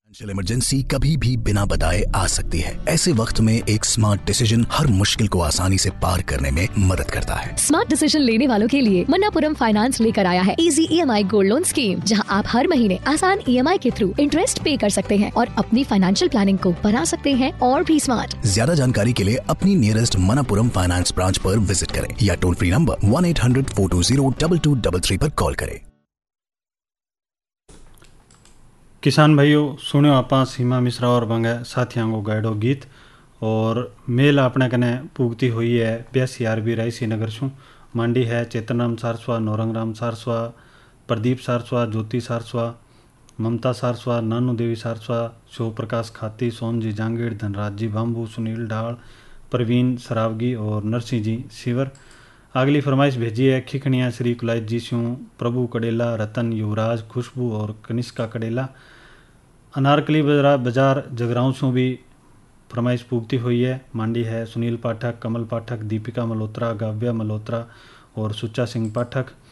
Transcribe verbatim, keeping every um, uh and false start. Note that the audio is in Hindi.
फाइनेंशियल इमरजेंसी कभी भी बिना बताए आ सकती है। ऐसे वक्त में एक स्मार्ट डिसीजन हर मुश्किल को आसानी से पार करने में मदद करता है। स्मार्ट डिसीजन लेने वालों के लिए मन्नापुरम फाइनेंस लेकर आया है easy EMI gold loan scheme, जहां आप हर महीने आसान ईएमआई के थ्रू इंटरेस्ट पे कर सकते हैं और अपनी फाइनेंशियल प्लानिंग को बना सकते हैं और भी स्मार्ट। ज्यादा जानकारी के लिए अपनी नियरेस्ट मन्नापुरम फाइनेंस ब्रांच पर विजिट करें या toll free number one eight hundred four to zero double two double three पर कॉल करें। किसान भाइयों, सुनो आपा सीमा मिश्रा और बंगे साथियों को गाइडो गीत और मेल अपने कने पुगती हुई है ब्यासी आरबी रायसी नगर छू मांडी है चेतन राम सारस्वा, नौरंग राम सारस्वा, प्रदीप सारस्वा, ज्योति सारस्वा, ममता सारस्वा, नानू देवी सारस्वा, शिव प्रकाश खाती, सोनजी जांगीर, धनराज जी बाम्बू, सुनील ढाल, प्रवीण सरावगी और नरसिंह जी सिवर। अगली फरमाइश भेजी है खिखणिया श्री कुलायत जी स्यू, प्रभु कडेला, रतन, युवराज, खुशबू और कनिष्का कडेला। अनारकली बाजार बाजार जगराऊं से भी फरमाइश पूगती हुई है। मांडी है सुनील पाठक, कमल पाठक, दीपिका मल्होत्रा, गाव्या मल्होत्रा और सुच्चा सिंह पाठक।